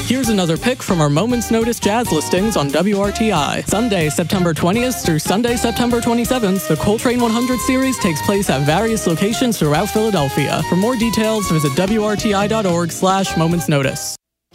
Here's another pick from our Moments Notice jazz listings on WRTI. Sunday, September 20th through Sunday, September 27th, the Coltrane 100 series takes place at various locations throughout Philadelphia. For more details, visit WRTI.org/momentsnotice.